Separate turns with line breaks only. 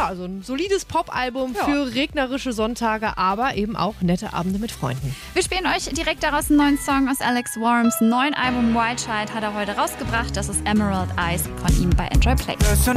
also ein solides Pop-Album für regnerische Sonntage, aber eben auch nette Abende mit Freunden.
Wir spielen euch direkt daraus einen neuen Song aus Alex Warms neuen Album Wild Child hat er heute rausgebracht. Das ist Emerald Eyes von ihm bei Enjoy Play.